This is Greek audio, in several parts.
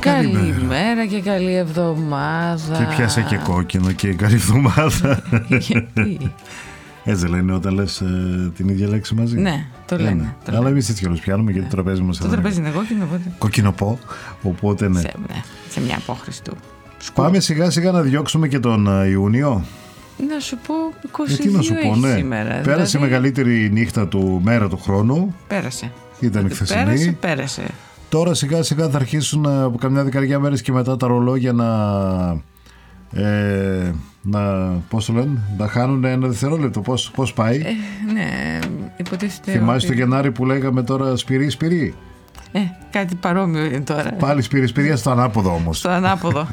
Καλημέρα και καλή εβδομάδα. Και πιάσε και κόκκινο και καλή εβδομάδα. Γιατί? Έτσι λένε όταν λες την ίδια λέξη μαζί. Ναι, το λένε. Αλλά εμείς έτσι καλώς πιάνουμε γιατί το τραπέζι μας το τραπέζι είναι κόκκινο, οπότε. Κοκκινοπό. Οπότε ναι. Σε μια απόχρηση του. Πάμε σιγά σιγά να διώξουμε και τον Ιούνιο. Να σου πω 22 τι να σου πω, ναι. σήμερα. Πέρασε η μεγαλύτερη νύχτα του μέρα του χρόνου. Πέρασε. Ήταν η χθεσινή. Πέρασε. Τώρα σιγά σιγά θα αρχίσουν από καμιά δεκαριά μέρες και μετά τα ρολόγια πώς το λένε, να χάνουν ένα δευτερόλεπτο. Πώς πάει. Ναι, υποτίθεται. Θυμάσαι το Γενάρη που λέγαμε τώρα σπυρί. Κάτι παρόμοιο είναι τώρα. Πάλι σπυρί στο ανάποδο όμως. Στο ανάποδο.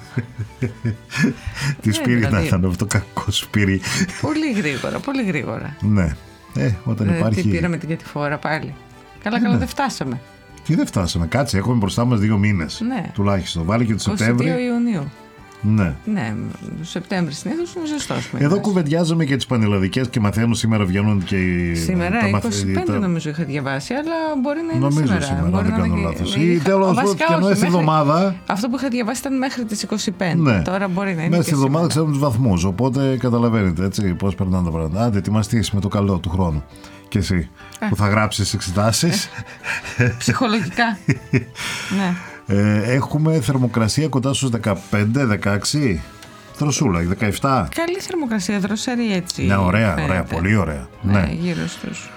Τι σπυρί να ήταν αυτό, κακό σπυρί. Πολύ γρήγορα. Ναι. Όταν υπάρχει. Τι πήραμε την κατηφόρα πάλι. Καλά, δεν φτάσαμε. Τι δεν φτάσαμε, κάτσε, έχουμε μπροστά μας 2 μήνες. Ναι. Τουλάχιστον. Βάλει και το Σεπτέμβρη. 22 Ιουνίου. Ναι. Σεπτέμβρη συνήθως είναι ζεστός. Εδώ κουβεντιάζουμε και τις πανελλαδικές και μαθαίνουν σήμερα, βγαίνουν και οι. Σήμερα 25 νομίζω είχα διαβάσει, αλλά μπορεί να είναι νομίζω σήμερα δεν κάνω λάθος. Ή τέλος πάντων και ενώ στη εβδομάδα. Αυτό που είχα διαβάσει ήταν μέχρι τις 25. Ναι. Τώρα μπορεί να είναι. Μέσα στη εβδομάδα ξέρουμε τους βαθμούς. Οπότε καταλαβαίνετε έτσι πώς περνάνε τα πράγματα. Άντε, ετοιμαστείς με το καλό του χρόνου. Και εσύ που θα γράψεις εξετάσεις. Ψυχολογικά. Ναι. Έχουμε θερμοκρασία κοντά στους 15-16. Δροσούλα, 17. Καλή θερμοκρασία, δροσερή έτσι. Ναι, ωραία, πολύ ωραία. Ναι, γύρω στους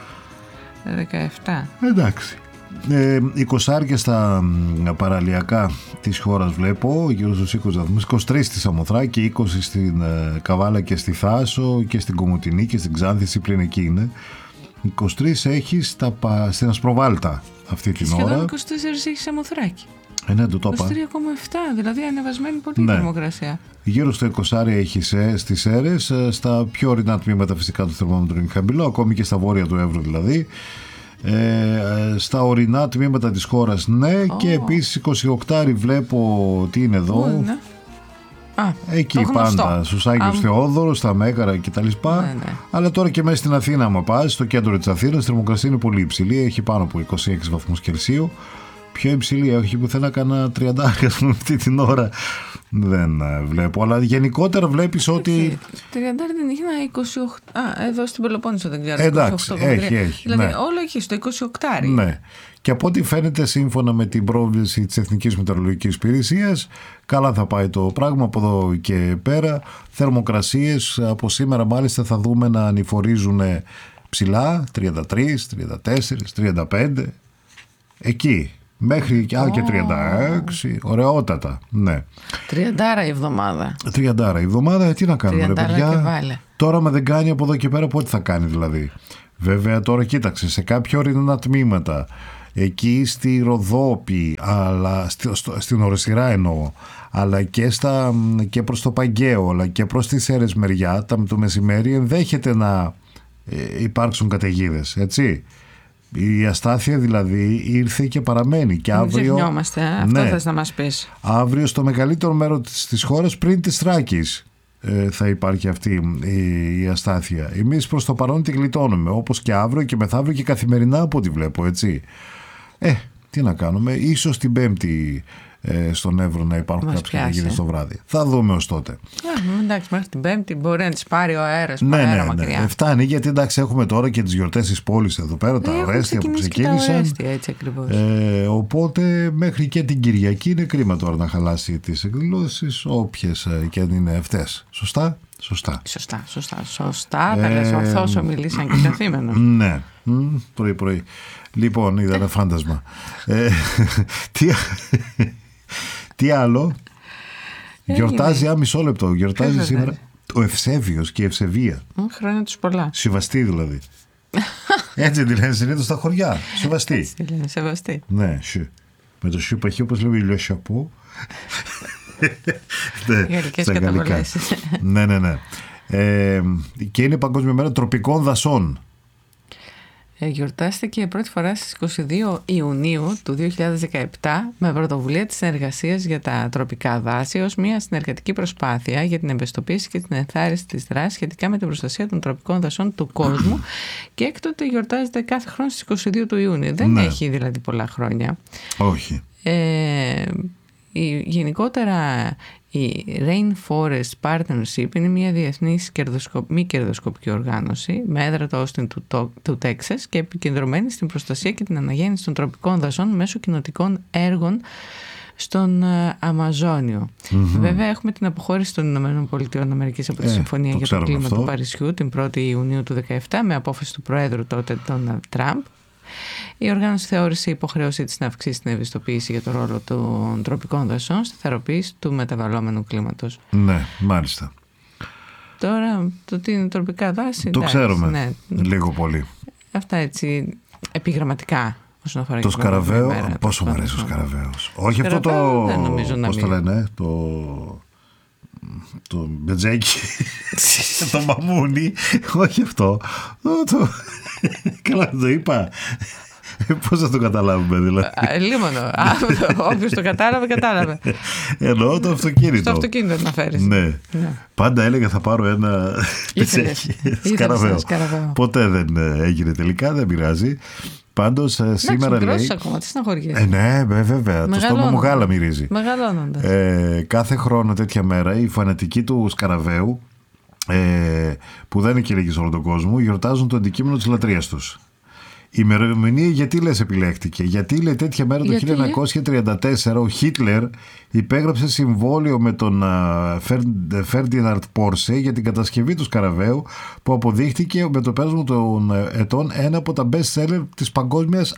17. Εντάξει. 20 στα παραλιακά της χώρας βλέπω, γύρω στους 20 βαθμούς, 23 στη Σαμοθράκη, 20 στην Καβάλα και στη Θάσο και στην Κομοτηνή και στην Ξάνθηση, πριν εκεί είναι. 23 έχεις στην Ασπροβάλτα αυτή την ώρα. Σχεδόν 24 έχει Σαμοθράκη. Ναι, το είπα. 23,7, δηλαδή ανεβασμένη πολύ θερμοκρασία. Γύρω στο 20 έχεις στις Σέρρες, στα πιο ορεινά τμήματα φυσικά το θερμόμετρο είναι χαμηλό, ακόμη και στα βόρεια του Εύρου δηλαδή. Στα ορεινά τμήματα της χώρας και επίσης 28 βλέπω τι είναι εδώ. Εκεί πάντα, στους Άγιους Θεόδωρους, στα Μέγαρα κτλ. Ναι. Αλλά τώρα και μέσα στην Αθήνα, άμα πας, στο κέντρο της Αθήνας, η θερμοκρασία είναι πολύ υψηλή, έχει πάνω από 26 βαθμούς Κελσίου. Πιο υψηλή, όχι πουθενά κανένα 30 αυτή την ώρα. Δεν βλέπω, αλλά γενικότερα βλέπεις ότι. 30 δεν έχει ένα 28. Εδώ στην Πελοπόννησο δεν ξέρω. Εντάξει, 28, έχει. Δηλαδή ναι. όλο εκεί, στο 28. Ναι. Και από ό,τι φαίνεται, σύμφωνα με την πρόβλεψη της Εθνικής Μετεωρολογικής Υπηρεσίας, καλά θα πάει το πράγμα από εδώ και πέρα. Θερμοκρασίες από σήμερα μάλιστα θα δούμε να ανηφορίζουν ψηλά, 33, 34, 35. Εκεί. Μέχρι και 36, ωραιότατα, ναι. 30 η εβδομάδα. 30 η εβδομάδα, τι να κάνουμε ρε παιδιά. Και βάλε. Τώρα με δεν κάνει από εδώ και πέρα, πότε θα κάνει δηλαδή. Βέβαια τώρα κοίταξε, σε κάποια ορεινά τμήματα, εκεί στη Ροδόπη, αλλά στην Ορεσιρά εννοώ, αλλά και προς το Παγκαίο, αλλά και προς τις Σέρρες μεριά, το μεσημέρι ενδέχεται να υπάρξουν καταιγίδες, έτσι. Η αστάθεια δηλαδή ήρθε και παραμένει. Και αύριο. Δεν ξεχνιόμαστε, αυτό θες να μας πεις. Αύριο στο μεγαλύτερο μέρος της χώρας πριν της Θράκης θα υπάρχει αυτή η αστάθεια. Εμείς προς το παρόν τη γλιτώνουμε, όπως και αύριο και μεθαύριο και καθημερινά από ό,τι βλέπω, έτσι. Τι να κάνουμε, ίσως την Πέμπτη στον Εύρο να υπάρχουν κάποιες καταιγίδες το βράδυ. Θα δούμε ως τότε. Εντάξει, μέχρι την Πέμπτη μπορεί να τις πάρει ο αέρας μακριά. Ναι, φτάνει, γιατί εντάξει έχουμε τώρα και τις γιορτές της πόλης εδώ πέρα, τα Ορέστια που ξεκίνησαν. Έτσι ακριβώς. Οπότε μέχρι και την Κυριακή είναι κρίμα τώρα να χαλάσει τις εκδηλώσεις, όποιες και αν είναι αυτές. Σωστά. Τα λες ορθώς ομιλήσαν και καθήμενος. Ναι, πρωί. Λοιπόν, είδα ένα φάντασμα. Τι άλλο. Γιορτάζει μισό λεπτό. Γιορτάζει σήμερα ο Ευσέβιος και η Ευσεβία. Χρόνια τους πολλά. Σεβαστή δηλαδή. Έτσι τη λένε συνήθως στα χωριά. Σεβαστή. Έτσι τη λένε, σεβαστή. Ναι, με το σου παχύ όπως λέμε le chapeau. Γαλλικές καταβολές. Ναι. Και είναι Παγκόσμια Μέρα Τροπικών Δασών. Γιορτάστηκε πρώτη φορά στις 22 Ιουνίου του 2017 με πρωτοβουλία της Συνεργασίας για τα Τροπικά Δάση ως μια συνεργατική προσπάθεια για την ευαισθητοποίηση και την ενθάρρυνση της δράσης σχετικά με την προστασία των τροπικών δασών του κόσμου και έκτοτε γιορτάζεται κάθε χρόνο στις 22 του Ιούνιου. Δεν έχει δηλαδή πολλά χρόνια. Όχι. Γενικότερα η Rainforest Partnership είναι μια διεθνής μη κερδοσκοπική οργάνωση με έδρα το Austin του Τέξας και επικεντρωμένη στην προστασία και την αναγέννηση των τροπικών δασών μέσω κοινοτικών έργων στον Αμαζόνιο. Βέβαια έχουμε την αποχώρηση των ΗΠΑ από τη Συμφωνία για το Κλίμα του Παρισιού την 1η Ιουνίου του 2017 με απόφαση του Προέδρου τότε Ντόναλντ Τραμπ. Η οργάνωση θεώρησε υποχρέωσή της να αυξήσει την ευαισθητοποίηση για το ρόλο των τροπικών δασών στη θεραπείηση του μεταβαλλόμενου κλίματος. Ναι, μάλιστα. Τώρα το τι είναι τροπικά δάση το ξέρουμε λίγο πολύ. Αυτά έτσι επιγραμματικά. Το σκαραβαίο, πόσο μου αρέσει ο σκαραβαίος. Όχι αυτό το, πώς το λένε, το μπετζέκι, το μαμούνι, όχι αυτό. Καλά το είπα. Πώς θα το καταλάβουμε δηλαδή. Λίμωνο. Όποιος το κατάλαβε. Εννοώ το αυτοκίνητο. Στο αυτοκίνητο να φέρεις. Ναι. Πάντα έλεγα θα πάρω ένα σκαραβαίο. Ποτέ δεν έγινε τελικά, δεν πειράζει. Πάντως σήμερα λέει. Ακόμα, τι συναχωριέσαι. Ναι, βέβαια. Το στόμα μου γάλα μυρίζει. Μεγαλώνοντας. Κάθε χρόνο τέτοια μέρα οι φανατικοί του σκαραβαίου, που δεν είναι και λίγοι σε όλο τον κόσμο, γιορτάζουν το αντικείμενο της λατρείας τους. Η ημερομηνία γιατί λες επιλέχτηκε? Γιατί λέει τέτοια μέρα το 1934 ο Χίτλερ υπέγραψε συμβόλαιο με τον Φέρντιναντ Πόρσε για την κατασκευή του σκαραβαίου, που αποδείχτηκε με το πέρασμα των ετών ένα από τα best seller της παγκόσμιας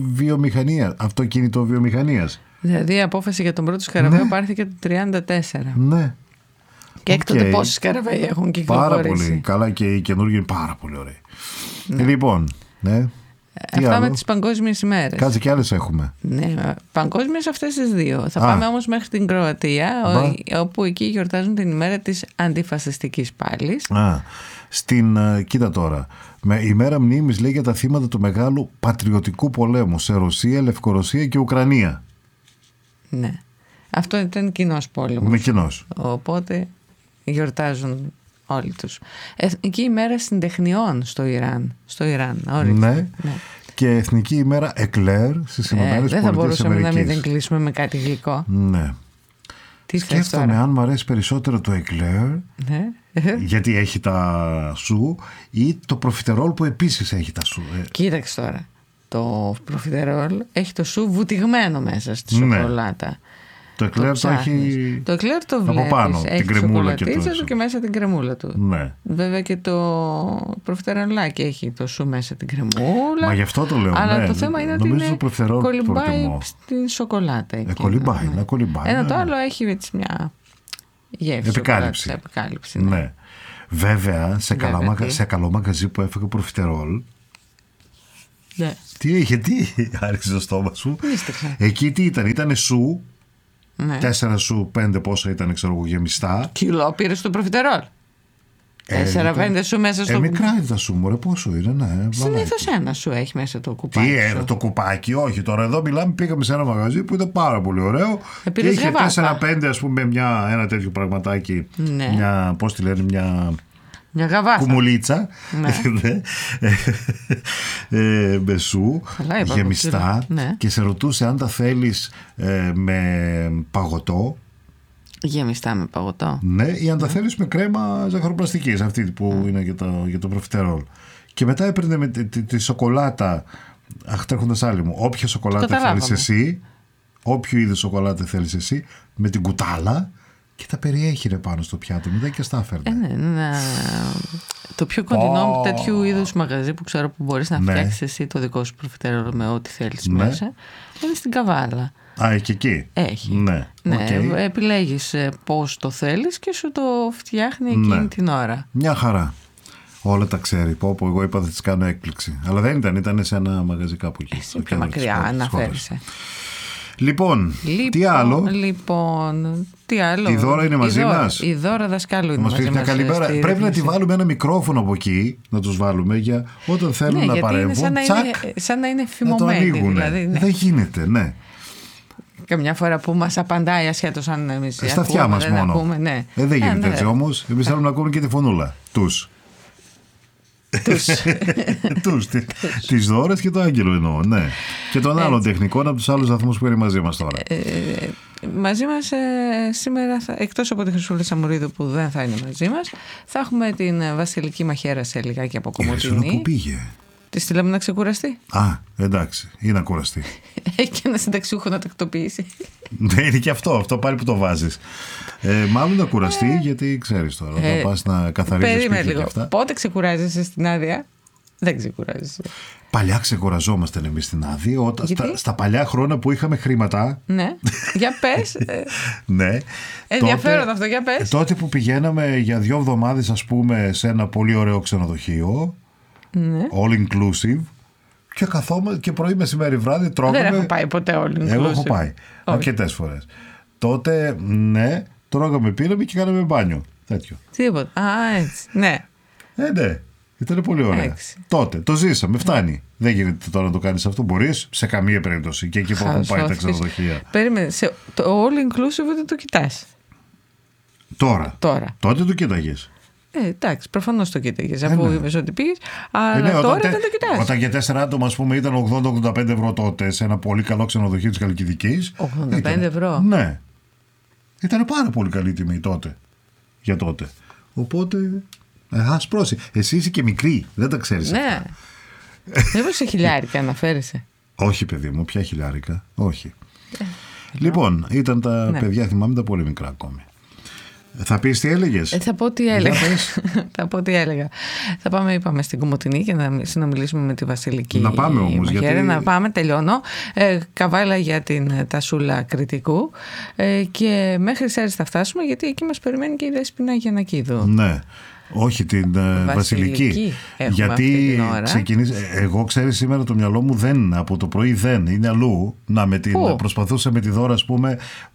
αυτοκινητοβιομηχανίας. Δηλαδή η απόφαση για τον πρώτο σκαραβαίο πάρθηκε το 1934. Ναι. Και έκτοτε πόσοι σκαραβαίοι έχουν κυκλοφορήσει. Πάρα πολύ. Καλά, και οι καινούργιοι είναι πάρα πολύ ωραίοι. Ναι. Λοιπόν, ναι. Αυτά με τις παγκόσμιες ημέρες. Κάτσε και άλλες έχουμε. Ναι, παγκόσμιες αυτές τις δύο. Θα πάμε όμως μέχρι την Κροατία, όπου εκεί γιορτάζουν την ημέρα της αντιφασιστικής πάλης. Κοίτα τώρα. Η μέρα μνήμης λέει για τα θύματα του μεγάλου πατριωτικού πολέμου σε Ρωσία, Λευκορωσία και Ουκρανία. Ναι. Αυτό ήταν κοινός πόλεμος. Με κοινός. Οπότε γιορτάζουν όλοι τους. Εθνική ημέρα συντεχνιών στο Ιράν. Ναι. Και εθνική ημέρα Εκλέρ στις Ηνωμένες Πολιτείες Αμερικής. Δεν θα μπορούσαμε να μην κλείσουμε με κάτι γλυκό. Ναι. Τι σκέφτομαι αν μου αρέσει περισσότερο το Εκλέρ, ναι, γιατί έχει τα σου, ή το προφιτερόλ που επίσης έχει τα σου. Κοίταξε τώρα. Το προφιτερόλ έχει το σου βουτυγμένο μέσα στη σοκολάτα. Το Εκλέρ το έχει. Το Εκλέρ το βλέπεις, από πάνω, έχει την κρεμούλα και και μέσα την κρεμούλα του. Ναι. Βέβαια και το προφιτερολάκι έχει το σου μέσα την κρεμούλα. Μα γι' αυτό το λέω. Αλλά ναι, το θέμα είναι ότι κολυμπάει στην σοκολάτα. Κολυμπάει. Ένα το άλλο έχει έτσι μια γεύση. Επικάλυψη. Ναι. Βέβαια, σε καλό μαγαζί που έφεγε προφιτερόλ. Ναι. Τι είχε, άρχισε το στόμα σου. Εκεί τι ήτανε σου. Ναι. 4 σου 5 πόσα ήταν, ξέρω εγώ, γεμιστά. Κιλό πήρε στο προφιτερόλ. 4-5 σου μέσα στο. Μικρά είναι τα σου, μωρέ, πόσο είναι, ναι. Συνήθως ένα σου έχει μέσα το κουπάκι. Τι το κουπάκι, όχι. Τώρα εδώ μιλάμε, πήγαμε σε ένα μαγαζί που ήταν πάρα πολύ ωραίο. Και είχε 4-5, ας πούμε, ένα τέτοιο πραγματάκι. Ναι. Μια, πώς τη λένε, μια γαβάθα. Κουμουλίτσα. Ναι. Με σου, γεμιστά. Ναι. Και σε ρωτούσε αν τα θέλεις με παγωτό. Γεμιστά με παγωτό. Ναι, ή αν τα θέλεις με κρέμα ζαχαροπλαστικής, αυτή που είναι για το προφιτερόλ. Και μετά έπαιρνε με τη σοκολάτα. Αχ, τρέχοντας άλλη μου. Όποια σοκολάτα θέλεις εσύ, όποιο είδος σοκολάτα θέλεις εσύ, με την κουτάλα. Και τα περιέχειρε πάνω στο πιάτο, μετά και στα έφερνε. Το πιο κοντινό τέτοιου είδους μαγαζί που ξέρω που μπορείς να φτιάξεις εσύ το δικό σου προφιτερόλ με ό,τι θέλεις μέσα, είναι στην Καβάλα. Και εκεί. Έχει. Ναι. Okay. Επιλέγεις πώς το θέλεις και σου το φτιάχνει εκείνη την ώρα. Μια χαρά. Όλα τα ξέρει. Εγώ είπα θα της κάνω έκπληξη. Αλλά δεν ήταν σε ένα μαγαζί κάπου εκεί. Πιο μακριά αναφέρεσαι. Λοιπόν, τι άλλο. Η Δώρα είναι μαζί μας. Η Δώρα δασκάλου είναι μαζί μας. Καλημέρα. Πρέπει να τη βάλουμε ένα μικρόφωνο από εκεί, να τους βάλουμε για όταν θέλουν να παρέμβουν. Σαν να είναι φημωμένοι. Δηλαδή, δεν γίνεται, ναι. Καμιά φορά που μας απαντάει ασχέτως αν εμείς στα αυτιά μας μόνο. Ακούμε, ναι. Δεν γίνεται έτσι όμως. Εμείς θέλουμε να ακούμε και τη φωνούλα. Τους. Τις Δώρες και το Άγγελο εννοώ, ναι. Και τον άλλον τεχνικό από τους άλλους βαθμούς που είναι μαζί μας τώρα. Μαζί μας σήμερα, εκτός από τη Χρυσούλα Σαμουρίδου που δεν θα είναι μαζί μας, θα έχουμε την Βασιλική Μαχαίρα σε λιγάκι από Κομωτινή. Πού πήγε? Τη στείλαμε να ξεκουραστεί. Α, εντάξει, ή να κουραστεί. Έχει και ένα συνταξιούχο να τακτοποιήσει. Ναι, είναι και αυτό πάλι που το βάζεις. Μάλλον να κουραστεί, γιατί ξέρεις τώρα, θα πας να καθαρίσεις Περίμενε σπίτι λίγο. και αυτά. Πότε ξεκουράζεσαι στην άδεια? Δεν ξεκουράζεσαι. Παλιά ξεκουραζόμασταν εμείς στην άδεια, στα παλιά χρόνια που είχαμε χρήματα. Ναι, για πες. Ναι. Ενδιαφέρον αυτό, για πες. Τότε που πηγαίναμε για 2 εβδομάδες, ας πούμε, σε ένα πολύ ωραίο ξενοδοχείο, ναι. all inclusive, και καθόμαστε και πρωί, μεσημέρι, βράδυ τρώγαμε. Δεν έχω πάει ποτέ all inclusive. Εγώ έχω πάει αρκετές φορές. Τότε, ναι, τρώγαμε, πήραμε και κάναμε μπάνιο. Τέτοιο. Τίποτα. Α, έτσι. Ναι. Ναι. Ήταν πολύ ωραία. Έξι. Τότε το ζήσαμε, φτάνει. Δεν γίνεται τώρα να το κάνεις αυτό. Μπορείς σε καμία περίπτωση. Και εκεί που έχουν πάει τα ξενοδοχεία. Περίμενε. Το all inclusive δεν το κοιτάς. Τώρα. Τότε το κοίταγες. Εντάξει, προφανώς το κοίταγες αφού είπες ότι πήγες. Αλλά τώρα δεν το κοιτάς. Όταν για 4 άτομα, ας πούμε, ήταν 80-85 ευρώ τότε σε ένα πολύ καλό ξενοδοχείο της Χαλκιδικής. 85 ευρώ. Ναι. Ήταν πάρα πολύ καλή τιμή τότε. Για τότε. Οπότε. Ας πρόσεχε. Εσύ είσαι και μικρή, δεν τα ξέρεις. Ναι. Μήπως σε χιλιάρικα αναφέρεσαι? Όχι, παιδί μου, ποια χιλιάρικα? Όχι. Λοιπόν, ήταν τα παιδιά, θυμάμαι, τα πολύ μικρά ακόμη. Θα πεις τι έλεγες? Θα πω τι έλεγα. Θα πω τι έλεγα. Θα πάμε, είπαμε, στην Κομωτινή και να συνομιλήσουμε με τη Βασιλική. Να πάμε όμως. Γιατί... Να πάμε, τελειώνω. Καβάλα για την Τασούλα Κρητικού. Και μέχρι Σέρες θα φτάσουμε, γιατί εκεί μας περιμένει και η Δέσποινα Γιαννακίδου. Ναι. Όχι, την Βασιλική. Γιατί εγώ, ξέρεις, σήμερα το μυαλό μου δεν, από το πρωί δεν, είναι αλλού. Προσπαθούσα με τη Δώρα, ας πούμε,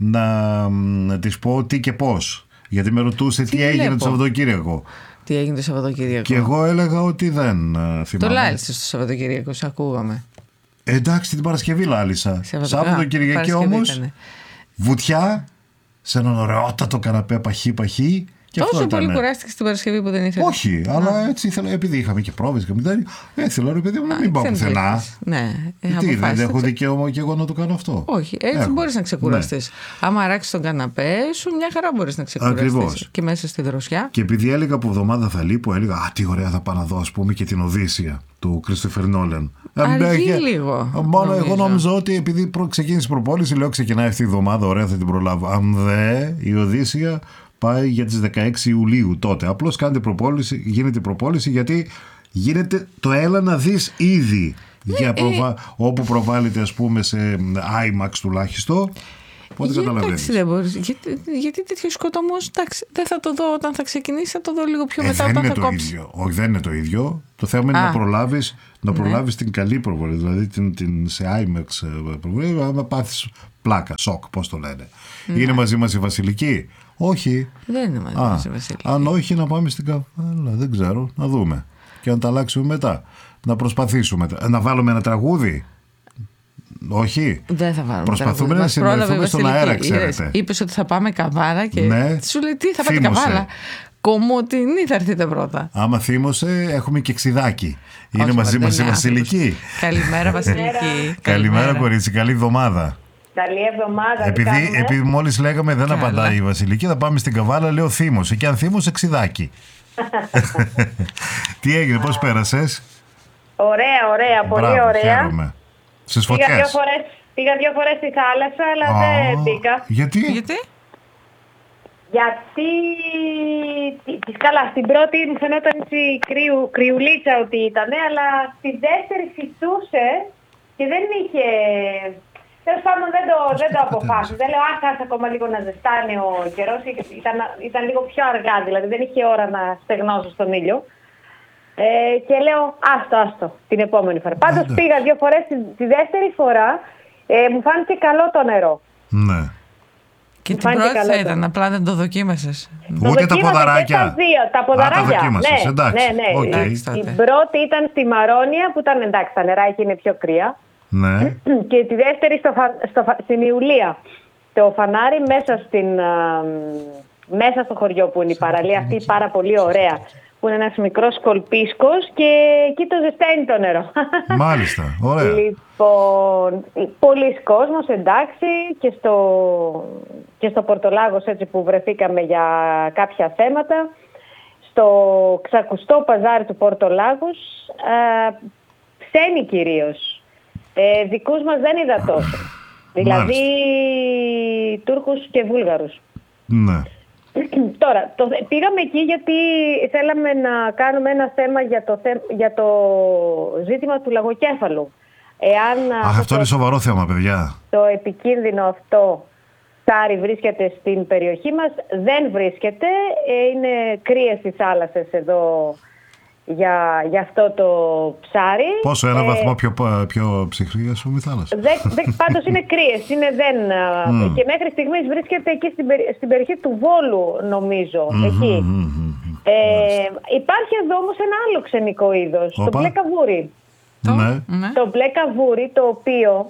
να της πω τι και πώς. Γιατί με ρωτούσε τι έγινε το Σαββατοκύριακο. Τι έγινε το Σαββατοκύριακο? Και εγώ έλεγα ότι δεν θυμάμαι. Το λάλησε στο Σαββατοκύριακο, σε ακούγαμε. Εντάξει, την Παρασκευή λάλησα. Σαββατοκύριακο όμως, βουτιά, σε έναν ωραιότατο καναπέ παχύ. Τόσο πολύ κουράστηκες την Παρασκευή που δεν ήθελες? Όχι, αλλά έτσι ήθελα, επειδή είχαμε και πρόβες και μετά, ήθελα, ρε παιδί μου, να μην πάω πουθενά. Ναι, τι, δεν έχω δικαίωμα και εγώ να το κάνω αυτό? Όχι, έτσι μπορείς να ξεκουραστείς. Ναι. Άμα αράξεις τον καναπέ σου, μια χαρά μπορείς να ξεκουραστείς. Ακριβώς. Και μέσα στη δροσιά. Και επειδή έλεγα που εβδομάδα θα λείπω, έλεγα α, τι ωραία θα πάω να δω, ας πούμε, και την Οδύσσια του Κρίστοφερ Νόλαν. Αργεί λίγο. Μόνο εγώ νόμιζα ότι επειδή ξεκίνησε η προπόληση, λέω ξεκινάει αυτή η εβδομάδα, ωραία, θα την προλάβω. Αν δεν, η Οδύσσια πάει για τις 16 Ιουλίου τότε. Απλώς γίνεται η προπόληση, γιατί γίνεται το έλα να δεις ήδη. Όπου προβάλλεται, ας πούμε, σε IMAX τουλάχιστον. Πότε καταλαβαίνεις? Εντάξει, δεν μπορείς. Γιατί τέτοιο σκοτωμός, δεν θα το δω όταν θα ξεκινήσει, θα το δω λίγο πιο μετά όταν θα κόψει. Όχι, δεν είναι το ίδιο. Το θέμα είναι να προλάβεις την καλή προβολή. Δηλαδή σε IMAX προβολή, να πάθεις πλάκα, σοκ, πώς το λένε. Είναι μαζί μας η Βασιλική? Όχι. Δεν είναι μαζί μας η Βασιλική. Αν όχι, να πάμε στην Καβάλα. Δεν ξέρω, να δούμε. Και να τα αλλάξουμε μετά. Να προσπαθήσουμε. Να βάλουμε ένα τραγούδι. Όχι. Δεν θα βάλουμε. Προσπαθούμε να συνδεθούμε στον αέρα, ξέρετε. Είπες ότι θα πάμε Καβάλα και σου λέει τι θα πάτε Καβάλα? Κομωτινή θα έρθετε πρώτα. Άμα θύμωσε, έχουμε και Ξιδάκι. Είναι μαζί μας η Βασιλική. Καλημέρα, Βασιλική. Καλημέρα, κορίτσι. Καλή εβδομάδα. Καλή εβδομάδα. Επειδή μόλις λέγαμε δεν απαντάει η Βασιλική, θα πάμε στην Καβάλα, λέω θύμωσε. Και αν θύμωσε, Ξιδάκι. Τι έγινε, πώς πέρασες? Ωραία, πολύ ωραία. Χαίρομαι. Στις φωτιές. Πήγα 2 φορές στη θάλασσα, αλλά δεν πήγα. Γιατί? Γιατί καλά, στην πρώτη μου φαινόταν έτσι κρυουλίτσα ότι ήταν, αλλά στη δεύτερη φυσούσε και δεν είχε... Τέλος πάντων δεν το αποφάσισα. Δεν λέω άσε ακόμα λίγο να ζεστάνει ο καιρός. Ήταν λίγο πιο αργά, δηλαδή δεν είχε ώρα να στεγνώσω στον ήλιο. Και λέω άστο την επόμενη φορά. Πάντως πήγα 2 φορές. Τη δεύτερη φορά μου φάνηκε καλό το νερό. Ναι. Και την πρώτη θα ήταν, απλά δεν το δοκίμασες? Ούτε τα ποδαράκια? Τα ποδαράκια. Τα δοκίμασες, εντάξει. Ναι. Okay. Η πρώτη ήταν στη Μαρόνια που ήταν εντάξει, τα νεράκι είναι πιο κρύα. Ναι. Και τη δεύτερη στην Ιουλία. Το φανάρι μέσα στο χωριό που είναι η παραλία αυτή πάρα πολύ ωραία. Που που είναι ένας μικρός κολπίσκος και εκεί το ζεσταίνει το νερό. Μάλιστα, ωραία. Λοιπόν, πολλοί κόσμος, εντάξει, και στο Πορτολάγος, έτσι που βρεθήκαμε για κάποια θέματα. Στο ξακουστό παζάρι του Πορτολάγους, ξένοι κυρίως. Δικούς μας δεν είδα τόσο. Δηλαδή Τούρκους και Βούλγαρους. Ναι. Τώρα, πήγαμε εκεί γιατί θέλαμε να κάνουμε ένα θέμα για το ζήτημα του λαγοκέφαλου. Αυτό είναι σοβαρό θέμα, παιδιά. Το επικίνδυνο αυτό ψάρι βρίσκεται στην περιοχή μας. Δεν βρίσκεται. Είναι κρύες οι θάλασσες εδώ για αυτό το ψάρι. Πόσο, ένα βαθμό πιο ψυχρή, ας πούμε, η θάλασσα? Πάντως είναι κρύες. Και μέχρι στιγμής βρίσκεται εκεί στην περιοχή του Βόλου, νομίζω. Εκεί. Υπάρχει εδώ όμως ένα άλλο ξενικό είδος, το μπλε καβούρι. Το μπλε καβούρι, το οποίο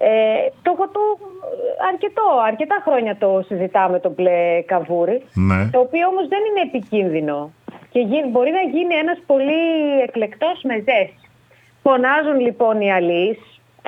αρκετά χρόνια το συζητάμε, το μπλε καβούρι, το οποίο όμως δεν είναι επικίνδυνο και μπορεί να γίνει ένας πολύ εκλεκτός μεζές. Φωνάζουν λοιπόν οι αλείς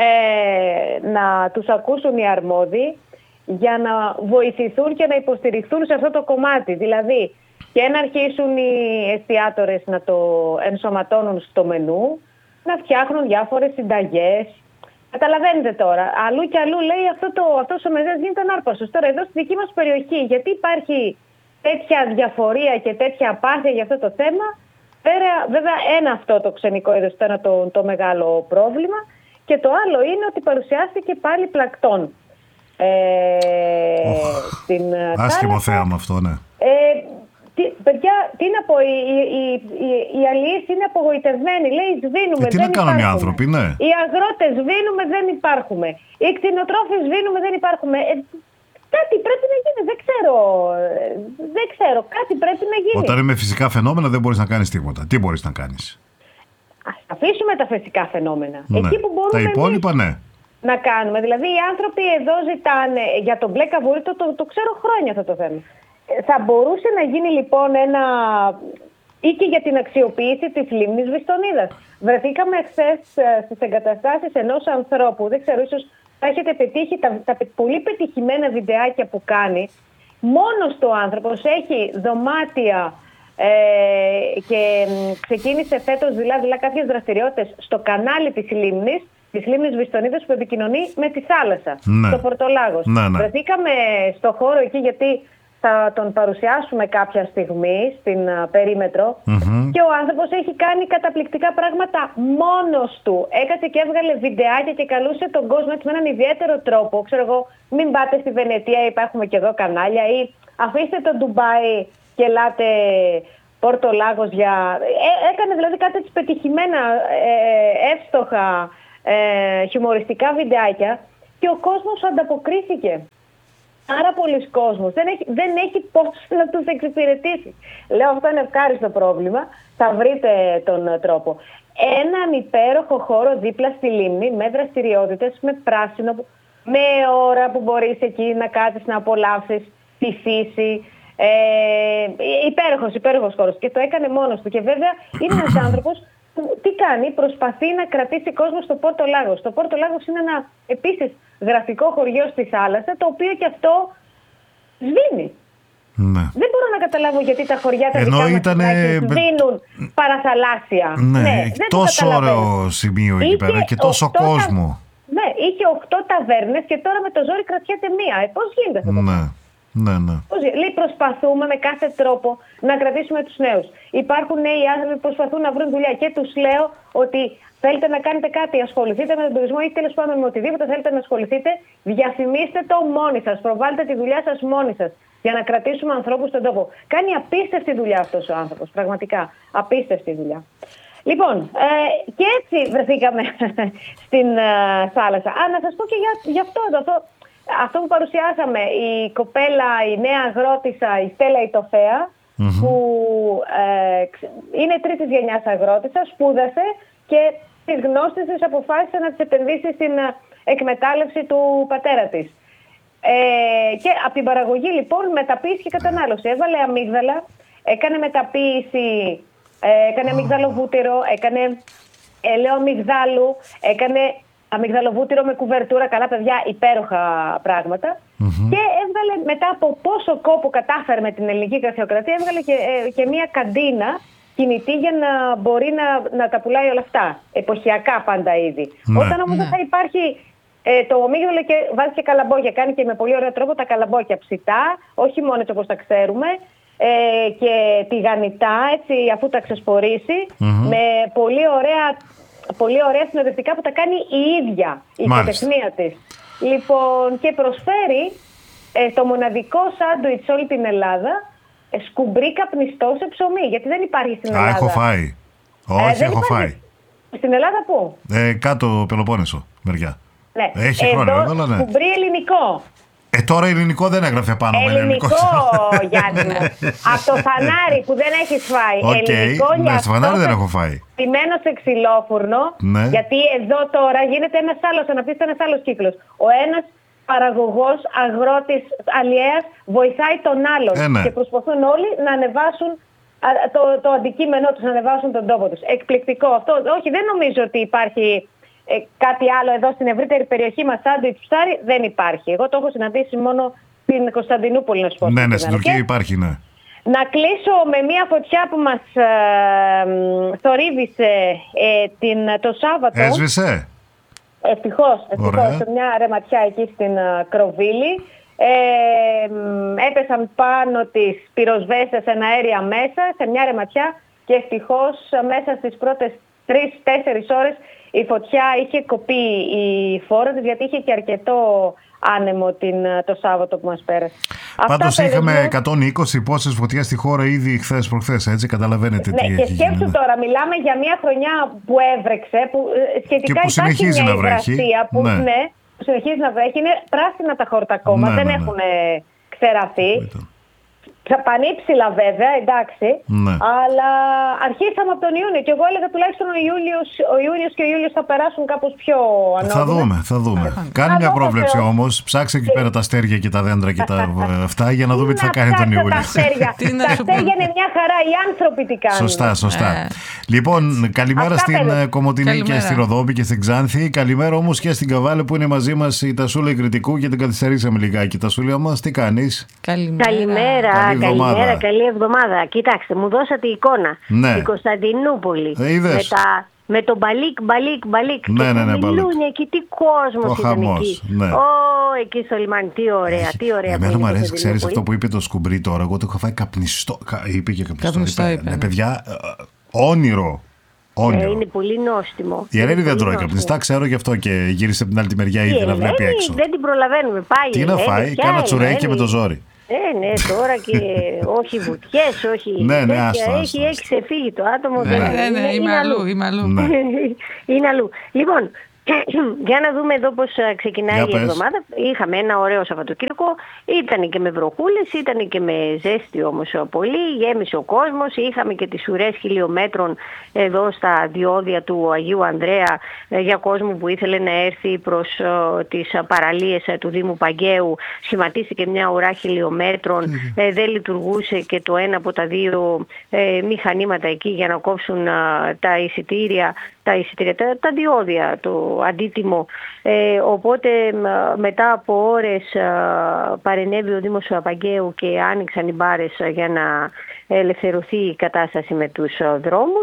να τους ακούσουν οι αρμόδιοι για να βοηθηθούν και να υποστηριχθούν σε αυτό το κομμάτι. Δηλαδή και να αρχίσουν οι εστιατόρες να το ενσωματώνουν στο μενού, να φτιάχνουν διάφορες συνταγές. Καταλαβαίνετε τώρα, αλλού και αλλού λέει αυτός ο μεζές γίνεται ανάρπαστος. Τώρα εδώ στη δική μας περιοχή, γιατί υπάρχει τέτοια διαφορία και τέτοια απάθεια για αυτό το θέμα, βέβαια ένα αυτό το ξενικό είδος ήταν το μεγάλο πρόβλημα, και το άλλο είναι ότι παρουσιάστηκε πάλι πλακτών. Άσχημο θέαμα αυτό, ναι. Παιδιά, τι να πω, οι αλληλείς είναι απογοητευμένοι. Λέει, σβήνουμε, τι δεν να κάνουν υπάρχουμε. οι άνθρωποι, ναι. Οι αγρότες σβήνουμε, δεν υπάρχουμε. Οι κτηνοτρόφοι σβήνουμε, δεν υπάρχουμε. Κάτι πρέπει να γίνει, δεν ξέρω, κάτι πρέπει να γίνει. Όταν είναι φυσικά φαινόμενα δεν μπορείς να κάνεις τίποτα. Τι μπορείς να κάνεις? Ας αφήσουμε τα φυσικά φαινόμενα. Ναι. Εκεί που μπορούμε τα υπόλοιπα, ναι, να κάνουμε. Δηλαδή οι άνθρωποι εδώ ζητάνε για τον μπλε καβούρι, το ξέρω χρόνια αυτό το θέμα. Θα μπορούσε να γίνει λοιπόν ή και για την αξιοποίηση της λίμνης Βιστονίδας. Βρεθήκαμε χθες στις εγκαταστάσεις ενός ανθρώπου, δεν ξέρω, ίσως θα έχετε πετύχει τα πολύ πετυχημένα βιντεάκια που κάνει. Μόνος του άνθρωπος έχει δωμάτια και ξεκίνησε φέτος δηλαδή κάποιες δραστηριότητες στο κανάλι της λίμνης Βιστονίδας που επικοινωνεί με τη θάλασσα, στο Πορτολάγος. Βρεθήκαμε στο χώρο εκεί γιατί θα τον παρουσιάσουμε κάποια στιγμή στην περίμετρο και ο άνθρωπος έχει κάνει καταπληκτικά πράγματα μόνος του. Έκατσε και έβγαλε βιντεάκια και καλούσε τον κόσμο έτσι με έναν ιδιαίτερο τρόπο. Ξέρω εγώ, μην πάτε στη Βενετία, υπάρχουν και εδώ κανάλια, ή αφήστε το Ντουμπάι και ελάτε Πορτολάγος για... Έκανε δηλαδή κάτι έτσι πετυχημένα, εύστοχα, χιουμοριστικά βιντεάκια και ο κόσμος ανταποκρίθηκε. Άρα πολλοί κόσμος δεν έχει πώς να τους εξυπηρετήσει. Λέω, αυτό είναι ευχάριστο πρόβλημα. Θα βρείτε τον τρόπο. Έναν υπέροχο χώρο δίπλα στη λίμνη με δραστηριότητες, με πράσινο, με ώρα που μπορείς εκεί να κάτσεις να απολαύσεις τη φύση. Υπέροχος χώρος. Και το έκανε μόνος του. Και βέβαια είναι ένας άνθρωπος που τι κάνει, προσπαθεί να κρατήσει κόσμο στο Πορτολάγος. Το Πορτολάγος είναι ένα επίσης γραφικό χωριό στη θάλασσα, το οποίο και αυτό σβήνει. Ναι. Δεν μπορώ να καταλάβω γιατί τα χωριά τα δικά μας σβήνουν παραθαλάσσια. Ναι, τόσο ωραίο σημείο εκεί πέρα και τόσο κόσμο. Ναι, είχε 8 ταβέρνες και τώρα με το ζόρι κρατιέται μία. Πώς γίνεται αυτό? Ναι. Λέει, προσπαθούμε με κάθε τρόπο να κρατήσουμε τους νέους. Υπάρχουν νέοι άνθρωποι που προσπαθούν να βρουν δουλειά και τους λέω ότι θέλετε να κάνετε κάτι, ασχοληθείτε με τον τουρισμό ή τέλος πάντων με οτιδήποτε θέλετε να ασχοληθείτε, διαφημίστε το μόνοι σας, προβάλλετε τη δουλειά σας μόνοι σας για να κρατήσουμε ανθρώπους στον τόπο. Κάνει απίστευτη δουλειά αυτός ο άνθρωπος, πραγματικά απίστευτη δουλειά. Λοιπόν, και έτσι βρεθήκαμε στην θάλασσα. Να σας πω και για αυτό που παρουσιάσαμε, η κοπέλα, η νέα αγρότισσα, η Στέλλα Ιτοφέα, που είναι τρίτης γενιάς αγρότισσα, σπούδασε και τις γνώσεις της αποφάσισε να τις επενδύσει στην εκμετάλλευση του πατέρα της. Και από την παραγωγή λοιπόν μεταποίηση και κατανάλωση. Έβαλε αμύγδαλα, έκανε μεταποίηση έκανε αμυγδαλοβούτυρο, έκανε έλαιο αμυγδάλου, έκανε αμυγδαλοβούτυρο με κουβερτούρα, καλά παιδιά, υπέροχα πράγματα. Και έβγαλε, μετά από πόσο κόπο κατάφερε με την ελληνική γραφειοκρατία, έβγαλε και μια καντίνα κινητή για να μπορεί να τα πουλάει όλα αυτά. Εποχιακά πάντα ήδη. Όταν όμως δεν θα υπάρχει το αμύγδαλο και βάζει και καλαμπόκια, κάνει και με πολύ ωραίο τρόπο τα καλαμπόκια ψητά, όχι μόνο έτσι όπως τα ξέρουμε, και τηγανιτά, έτσι, αφού τα ξεσπορήσει, με πολύ ωραία συνοδευτικά που τα κάνει η ίδια η οικοτεχνία της. Λοιπόν, και προσφέρει το μοναδικό σάντουιτς σε όλη την Ελλάδα, σκουμπρί καπνιστό σε ψωμί, γιατί δεν υπάρχει στην Ελλάδα. Έχω φάει. Όχι, έχω φάει. Στην Ελλάδα πού? Κάτω Πελοπόννησο, μεριά. Ναι. Έχει χρόνο, αλλά ναι. Σκουμπρί ελληνικό. Τώρα ελληνικό δεν έγραφε πάνω με ελληνικό. Γιάννη. Από το φανάρι που δεν έχεις φάει. Ελληνικό, ναι, στο φανάρι δεν έχω φάει. Στημένο σε ξυλόφουρνο. Ναι. Γιατί εδώ τώρα γίνεται ένας άλλος κύκλος. Ο ένας παραγωγός, αγρότης, αλλιέας βοηθάει τον άλλον. Ναι. Και προσπαθούν όλοι να ανεβάσουν το αντικείμενό τους, να ανεβάσουν τον τόπο τους. Εκπληκτικό αυτό. Όχι, δεν νομίζω ότι υπάρχει κάτι άλλο εδώ στην ευρύτερη περιοχή μας, σάντουιτς ψάρι, δεν υπάρχει. Εγώ το έχω συναντήσει μόνο στην Κωνσταντινούπολη, να σου πω. Ναι, στην Τουρκία υπάρχει, ναι. Να κλείσω με μια φωτιά που μας θορύβησε το Σάββατο. Έσβησε. Ευτυχώς, σε μια ρεματιά εκεί στην Κροβίλη. Έπεσαν πάνω τις πυροσβέστες εναέρια μέσα σε μια ρεματιά και ευτυχώς μέσα στις πρώτες 3-4 ώρες η φωτιά είχε κοπεί η φόρα της, γιατί είχε και αρκετό άνεμο το Σάββατο που μας πέρασε. Πάντως είχαμε 120 πόσες φωτιές στη χώρα ήδη χθες προχθές, έτσι, καταλαβαίνετε τι έχει γίνει. Και σκέψου τώρα, μιλάμε για μια χρονιά που έβρεξε, που σχετικά και που συνεχίζει να βρέχει. Που συνεχίζει να βρέχει, είναι πράσινα τα χόρτα ακόμα, δεν έχουν ξεραθεί. Πανύψηλα βέβαια, εντάξει, αλλά αρχίσαμε από τον Ιούνιο και εγώ έλεγα τουλάχιστον ο Ιούνιος και ο Ιούλιος θα περάσουν κάπως πιο ανώδυνα. Θα δούμε. Κάνε μια πρόβλεψη όμως, ψάξε εκεί πέρα τα αστέρια και τα δέντρα και τα αυτά για να δούμε τι θα κάνει τον Ιούλιο. Τα αστέρια είναι μια χαρά, οι άνθρωποι τι κάνουν. Σωστά. Λοιπόν, καλημέρα στην Κομοτηνή και στη Ροδόπη και στην Ξάνθη. Καλημέρα όμως και στην Καβάλα που είναι μαζί μας η Τασούλα Κρητικού και την καθυστερήσαμε λιγάκι. Τασούλα μας, τι κάνεις? Καλημέρα. Καλή εβδομάδα. Κοιτάξτε, μου δώσατε εικόνα. Ναι. Η Κωνσταντινούπολη. Με το μπαλίκ. Ναι, μιλούν εκεί, τι κόσμος ήταν εκεί. Ναι. Εκεί στο λιμάνι, τι ωραία. Εμένα μου αρέσει, ξέρεις αυτό που είπε το σκουμπρί τώρα. Εγώ το είχα φάει καπνιστό. Είπε και καπνιστό. Ναι, παιδιά, όνειρο. Είναι πολύ νόστιμο. Η Ελένη δεν τρώει καπνιστά, ξέρω γι' αυτό και γύρισε από την άλλη τη μεριά ήδη να βλέπει έξω. Δεν την προλαβαίνουμε. Πάει. Τι να φάει, κάνα τσουρέκι με το ζόρι. Ναι, τώρα και όχι βουτιές, όχι. Ναι, έχει ξεφύγει το άτομο. Ναι, είμαι αλλού. Είναι αλλού. Λοιπόν, για να δούμε εδώ πώς ξεκινάει η εβδομάδα. Είχαμε ένα ωραίο Σαββατοκύριακο. Ήταν και με βροχούλες, ήταν και με ζέστη όμως πολύ. Γέμισε ο κόσμος. Είχαμε και τις ουρές χιλιόμετρων εδώ στα διόδια του Αγίου Ανδρέα για κόσμο που ήθελε να έρθει προς τις παραλίες του Δήμου Παγκαίου. Σχηματίστηκε μια ουρά χιλιόμετρων. Δεν λειτουργούσε και το ένα από τα δύο μηχανήματα εκεί για να κόψουν τα εισιτήρια, τα διόδια, το αντίτιμο. Οπότε μετά από ώρες παρενέβη ο Δήμος Παγκαίου και άνοιξαν οι μπάρες για να ελευθερωθεί η κατάσταση με τους δρόμους.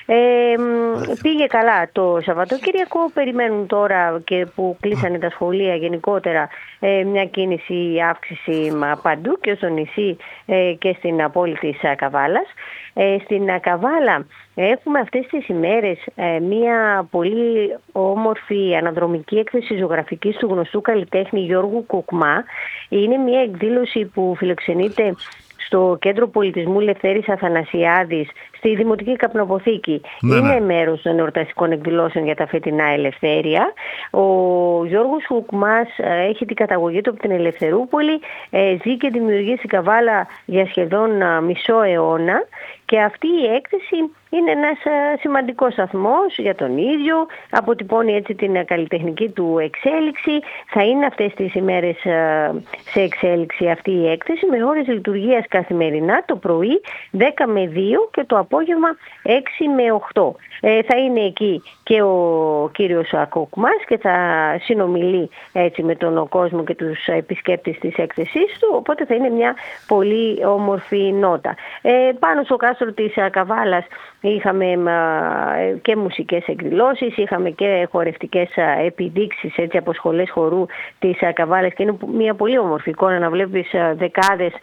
Πήγε καλά το Σαββατοκύριακο. Περιμένουν τώρα και που κλείσανε τα σχολεία γενικότερα μια κίνηση αύξηση παντού και στο νησί και στην πόλη της Καβάλας. Στην Καβάλα έχουμε αυτές τις ημέρες μια πολύ όμορφη αναδρομική έκθεση ζωγραφικής του γνωστού καλλιτέχνη Γιώργου Κουκμά. Είναι μια εκδήλωση που φιλοξενείται στο Κέντρο Πολιτισμού Λευτέρης Αθανασιάδης, στη Δημοτική Καπνοποθήκη. Είναι μέρος των εορταστικών εκδηλώσεων για τα φετινά Ελευθέρια. Ο Γιώργος Κουκμάς έχει την καταγωγή του από την Ελευθερούπολη, ζει και δημιουργεί στην Καβάλα για σχεδόν μισό αιώνα και αυτή η έκθεση είναι ένας σημαντικός σταθμός για τον ίδιο, αποτυπώνει έτσι την καλλιτεχνική του εξέλιξη. Θα είναι αυτές τις ημέρες σε εξέλιξη αυτή η έκθεση με ώρες λειτουργίας καθημερινά το πρωί 10 με 2 και το απόγευμα 6 με 8. Θα είναι εκεί και ο κύριος Κοκμάς και θα συνομιλεί έτσι με τον κόσμο και τους επισκέπτες της έκθεσής του, οπότε θα είναι μια πολύ όμορφη νότα. Πάνω στο κάστρο της Καβάλας είχαμε και μουσικές εκδηλώσεις, είχαμε και χορευτικές επιδείξεις έτσι, από σχολές χορού της Καβάλας και είναι μια πολύ όμορφη εικόνα να βλέπεις δεκάδες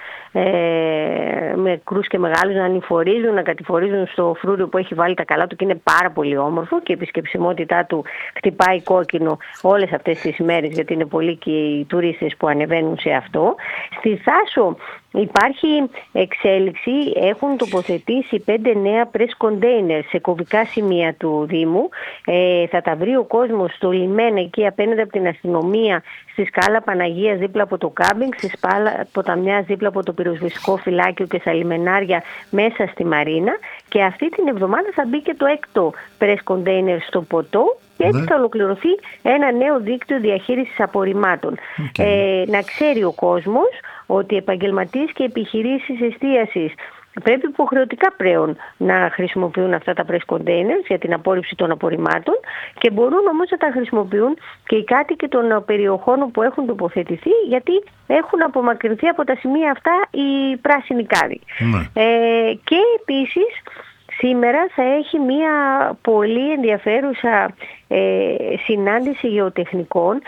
μικρούς και μεγάλους να ανηφορίζουν, να κατηφορίζουν στο φρούριο που έχει βάλει τα καλά του και είναι πάρα πολύ όμορφο και η επισκεψιμότητά του χτυπάει κόκκινο όλες αυτές τις μέρες γιατί είναι πολλοί και οι τουρίστες που ανεβαίνουν σε αυτό. Στη Θάσο υπάρχει εξέλιξη, έχουν τοποθετήσει 5 νέα press containers σε κομβικά σημεία του Δήμου. Θα τα βρει ο κόσμος στο λιμένα εκεί απέναντι από την αστυνομία, στη Σκάλα Παναγίας δίπλα από το κάμπινγκ, στη Σπάλα Ποταμιάς δίπλα από το πυροσβεστικό φυλάκιο και στα λιμενάρια μέσα στη Μαρίνα. Και αυτή την εβδομάδα θα μπει και το 6ο press container στο Ποτό. Και έτσι θα ολοκληρωθεί ένα νέο δίκτυο διαχείρισης απορριμμάτων. Να ξέρει ο κόσμος ότι επαγγελματίες και επιχειρήσεις εστίασης πρέπει υποχρεωτικά πλέον να χρησιμοποιούν αυτά τα press containers για την απόρριψη των απορριμμάτων και μπορούν όμως να τα χρησιμοποιούν και οι κάτοικοι των περιοχών που έχουν τοποθετηθεί γιατί έχουν απομακρυνθεί από τα σημεία αυτά οι πράσινοι κάδοι. Και επίσης σήμερα θα έχει μια πολύ ενδιαφέρουσα συνάντηση γεωτεχνικών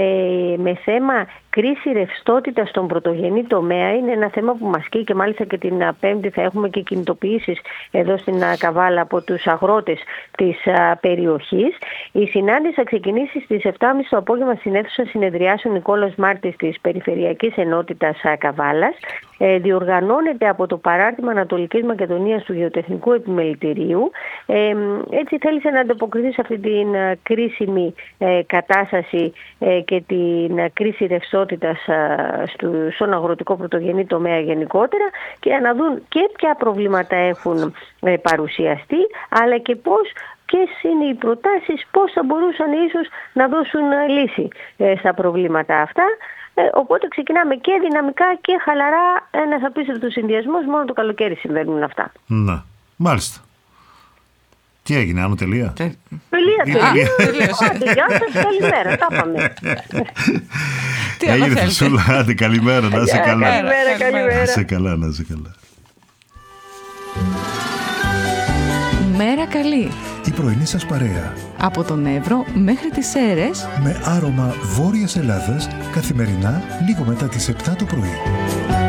με θέμα κρίση ρευστότητας στον πρωτογενή τομέα. Είναι ένα θέμα που μας καίει και μάλιστα και την Πέμπτη θα έχουμε και κινητοποιήσεις εδώ στην Καβάλα από τους αγρότες της περιοχής. Η συνάντηση θα ξεκινήσει στις 7.30 το απόγευμα στην αίθουσα συνεδριάσεων Νικόλαος Μάρτης της Περιφερειακής Ενότητας Καβάλας. Διοργανώνεται από το Παράρτημα Ανατολικής Μακεδονίας του Γεωτεχνικού Επιμελητηρίου. Έτσι θέλησε να ανταποκριθεί σε αυτή την κρίσιμη κατάσταση και την κρίση ρευστότητας στον αγροτικό πρωτογενή τομέα γενικότερα και να δουν και ποια προβλήματα έχουν παρουσιαστεί αλλά και ποιες είναι οι προτάσεις, πώς θα μπορούσαν ίσως να δώσουν λύση στα προβλήματα αυτά. Οπότε ξεκινάμε και δυναμικά και χαλαρά, ένας απίστευτος συνδυασμός, μόνο το καλοκαίρι συμβαίνουν αυτά. Να, μάλιστα. Τι έγινε, άνω τελεία? Τελεία. Γεια σας, καλημέρα, τα είπαμε. Έγινε Φυσούλα, άντε καλημέρα, να είσαι καλά. Καλημέρα. Να είσαι καλά, να είσαι καλά. Μέρα καλή. Η πρωινή σας παρέα. Από τον Εύρο μέχρι τις Σέρρες. Με άρωμα Βόρειας Ελλάδας, καθημερινά λίγο μετά τις 7 το πρωί.